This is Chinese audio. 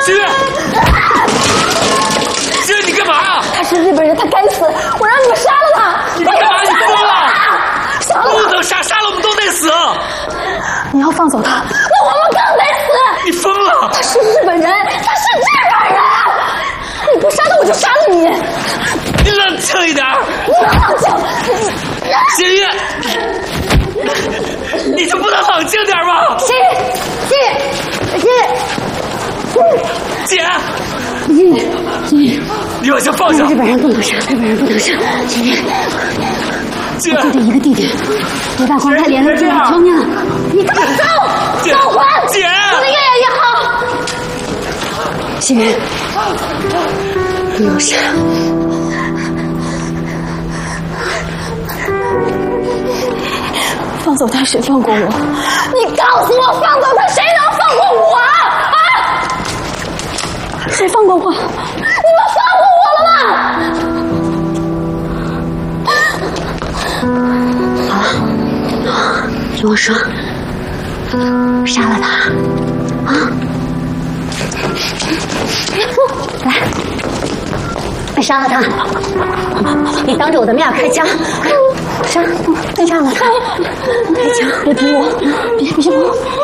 君，君，你干嘛？ 他是日本人，他该死！我让你们杀了他！ 你干嘛？你疯了！ 杀了他！ 不能杀，杀了我们都得死。 你要放走他，那我们更得死！ 你疯了！ 他是日本人，他是日本人！你不杀他，我就杀了你！ 你冷静一点！ 你冷静！ 秦玉，你就不能冷静点吗？ 姐， 你把枪放下！ 日本人不能杀，日本人不能杀！姐，就这一个地点，别把光太连累进来，求你了！你快走，走吧！ 姐， 我的越远越好。姐，不要杀！放走他，谁放过我？你告诉我，放走他，谁能放过我啊？谁放过我？你们放过我了吗？好了，听我说，杀了他啊！来，杀了他！你当着我的面开枪，杀了他！开枪！别逼我，别逼我！